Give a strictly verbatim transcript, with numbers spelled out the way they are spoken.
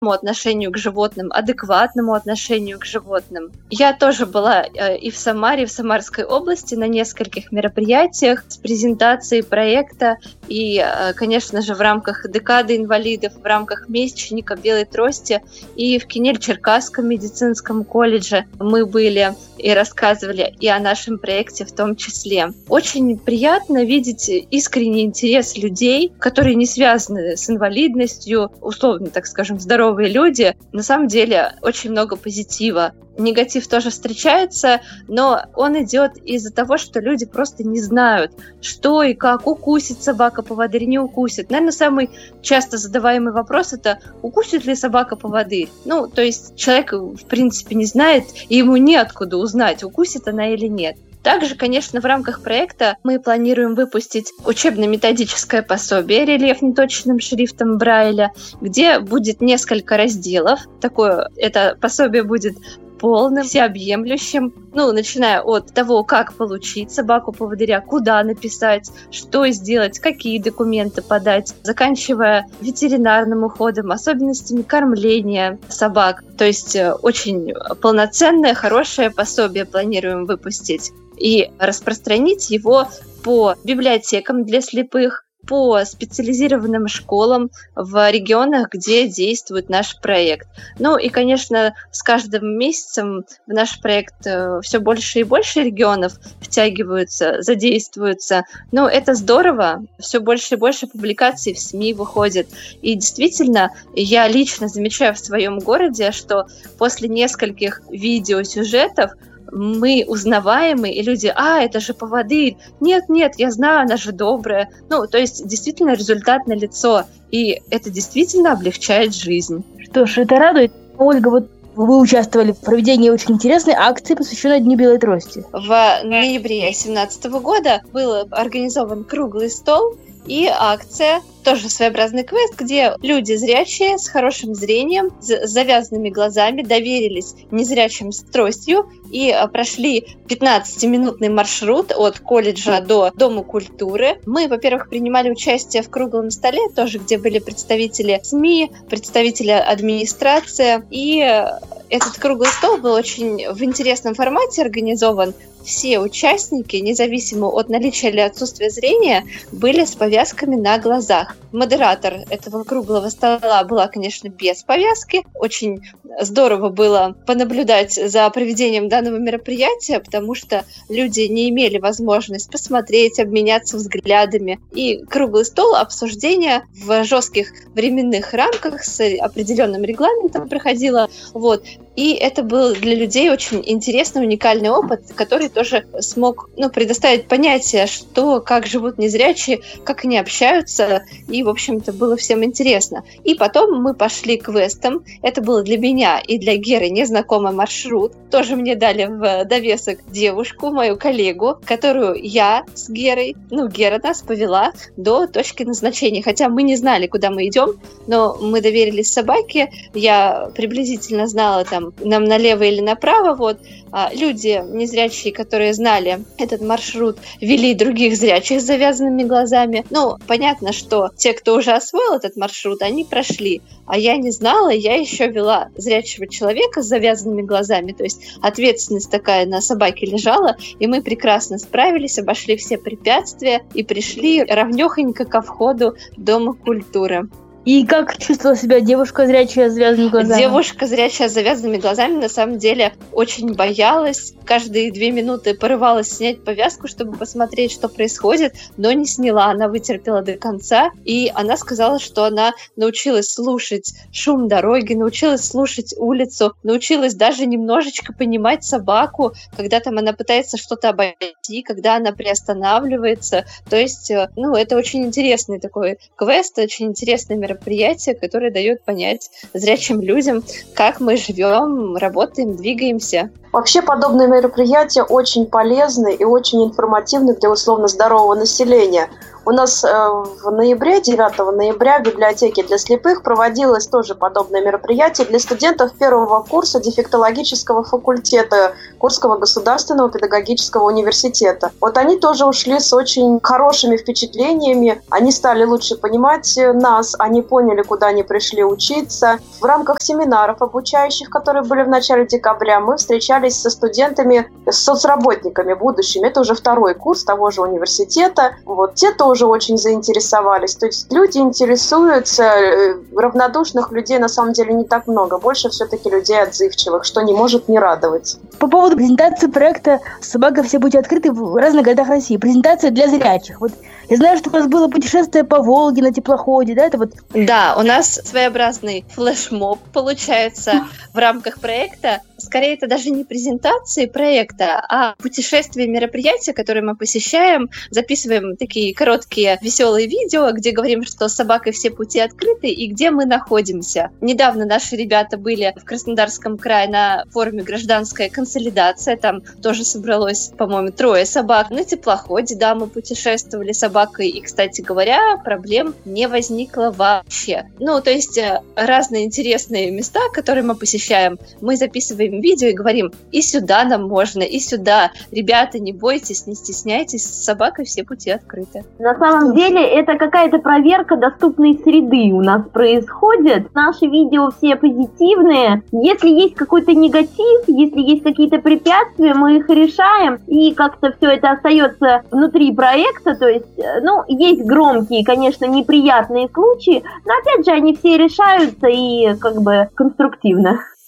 отношению к животным, адекватному отношению к животным. Я тоже была и в Самаре, и в Самарской области на нескольких мероприятиях с презентацией проекта, и, конечно же, в рамках декады инвалидов, в рамках месячника белой трости, и в Кинель-Черкасском медицинском колледже мы были и рассказывали и о нашем проекте в том числе. Очень приятно видеть искренний интерес людей, которые не связаны с инвалидностью, условно, так скажем, здоровые люди. На самом деле очень много позитива. Негатив тоже встречается, но он идет из-за того, что люди просто не знают, что и как, укусит собака-поводырь, не укусит. Наверное, самый часто задаваемый вопрос — это укусит ли собака-поводырь? Ну, то есть человек, в принципе, не знает, и ему неоткуда узнать, укусит она или нет. Также, конечно, в рамках проекта мы планируем выпустить учебно-методическое пособие рельефно-точным шрифтом Брайля, где будет несколько разделов. Такое это пособие будет полным, всеобъемлющим, ну, начиная от того, как получить собаку-поводыря, куда написать, что сделать, какие документы подать, заканчивая ветеринарным уходом, особенностями кормления собак. То есть очень полноценное, хорошее пособие планируем выпустить и распространить его по библиотекам для слепых, по специализированным школам в регионах, где действует наш проект. Ну и, конечно, с каждым месяцем в наш проект все больше и больше регионов втягиваются, задействуются. Ну, это здорово. Все больше и больше публикаций в СМИ выходит. И действительно, я лично замечаю в своем городе, что после нескольких видеосюжетов мы узнаваемы, и люди: а, это же поводырь, нет-нет, я знаю, она же добрая. Ну, то есть, действительно, результат налицо, и это действительно облегчает жизнь. Что ж, это радует. Ольга, вот вы участвовали в проведении очень интересной акции, посвященной Дню белой трости. В ноябре две тысячи семнадцатого года был организован круглый стол и акция, тоже своеобразный квест, где люди зрячие с хорошим зрением, с завязанными глазами доверились незрячим с тростью и прошли пятнадцатиминутный маршрут от колледжа до Дома культуры. Мы, во-первых, принимали участие в круглом столе, тоже где были представители СМИ, представители администрации, и этот круглый стол был очень в интересном формате организован. Все участники, независимо от наличия или отсутствия зрения, были с повязками на глазах. Модератор этого круглого стола была, конечно, без повязки. Очень здорово было понаблюдать за проведением данного мероприятия, потому что люди не имели возможности посмотреть, обменяться взглядами. И круглый стол, обсуждения в жестких временных рамках с определенным регламентом проходило. Вот. И это был для людей очень интересный, уникальный опыт, который тоже смог ну, предоставить понятие, что, как живут незрячие, как они общаются, и, в общем-то, было всем интересно. И потом мы пошли к квестам. Это было для меня и для Геры незнакомый маршрут. Тоже мне дали в довесок девушку, мою коллегу, которую я с Герой, ну, Гера нас повела до точки назначения. Хотя мы не знали, куда мы идем, но мы доверились собаке. Я приблизительно знала, там, нам налево или направо. Вот. А люди незрячие, которые знали этот маршрут, вели других зрячих с завязанными глазами. Ну, понятно, что те, кто уже освоил этот маршрут, они прошли. А я не знала, я еще вела зрячего человека с завязанными глазами. То есть ответственность такая на собаке лежала, и мы прекрасно справились, обошли все препятствия и пришли ровнёхонько ко входу Дома культуры. И как чувствовала себя девушка зрячая с завязанными глазами? Девушка зрячая с завязанными глазами на самом деле очень боялась. Каждые две минуты порывалась снять повязку, чтобы посмотреть, что происходит, но не сняла. Она вытерпела до конца, и она сказала, что она научилась слушать шум дороги, научилась слушать улицу, научилась даже немножечко понимать собаку, когда там она пытается что-то обойти, когда она приостанавливается. То есть, ну, это очень интересный такой квест, очень интересный мероприятие. мероприятие, которое дает понять зрячим людям, как мы живем, работаем, двигаемся. Вообще подобные мероприятия очень полезны и очень информативны для условно здорового населения. У нас в ноябре, девятого ноября в библиотеке для слепых проводилось тоже подобное мероприятие для студентов первого курса дефектологического факультета Курского государственного педагогического университета. Вот они тоже ушли с очень хорошими впечатлениями. Они стали лучше понимать нас, они поняли, куда они пришли учиться. В рамках семинаров обучающих, которые были в начале декабря, мы встречались со студентами, с соцработниками будущими. Это уже второй курс того же университета. Вот. Те тоже очень заинтересовались. То есть люди интересуются, равнодушных людей на самом деле не так много. Больше все-таки людей отзывчивых, что не может не радовать. По поводу презентации проекта «Собака. Все пути открыты» в разных городах России. Презентация для зрячих. Вот я знаю, что у нас было путешествие по Волге на теплоходе, да? Это вот... Да, у нас своеобразный флешмоб получается в рамках проекта. Скорее, это даже не презентации проекта, а путешествия, мероприятия, которые мы посещаем, записываем такие короткие веселые видео, где говорим, что с собакой все пути открыты и где мы находимся. Недавно наши ребята были в Краснодарском крае на форуме «Гражданская консолидация», там тоже собралось, по-моему, трое собак. На теплоходе, да, мы путешествовали с собакой, и, кстати говоря, проблем не возникло вообще. Ну, то есть разные интересные места, которые мы посещаем, мы записываем видео и говорим, и сюда нам можно, и сюда. Ребята, не бойтесь, не стесняйтесь, с собакой все пути открыты. На самом деле это какая-то проверка доступной среды у нас происходит. Наши видео все позитивные. Если есть какой-то негатив, если есть какие-то препятствия, мы их решаем, и как-то все это остается внутри проекта. То есть, ну, есть громкие, конечно, неприятные случаи, но опять же они все решаются и как бы конструктивно.